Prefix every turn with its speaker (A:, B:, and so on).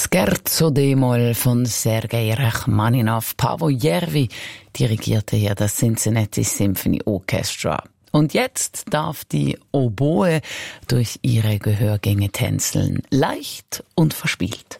A: Scherzo d-Moll von Sergei Rachmaninow. Paavo Järvi dirigierte hier das Cincinnati Symphony Orchestra. Und jetzt darf die Oboe durch ihre Gehörgänge tänzeln, leicht und verspielt.